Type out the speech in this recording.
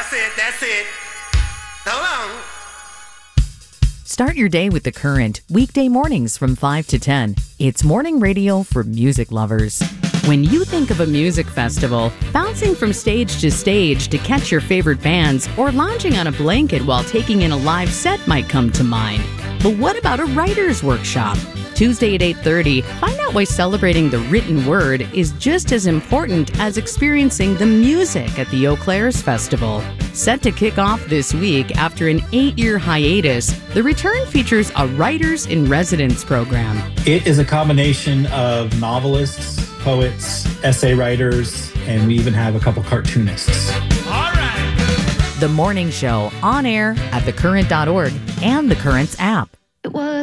That's it. Hold on. Start your day with The Current, weekday mornings from 5 to 10. It's morning radio for music lovers. When you think of a music festival, bouncing from stage to stage to catch your favorite bands or lounging on a blanket while taking in a live set might come to mind. But what about a writer's workshop? Tuesday at 8:30, find out why celebrating the written word is just as important as experiencing the music at the Eau Claire's Festival. Set to kick off this week after an 8-year hiatus, the return features a Writers in Residence program. It is a combination of novelists, poets, essay writers, and we even have a couple cartoonists. All right. The Morning Show, on air at thecurrent.org and The Current's app. It was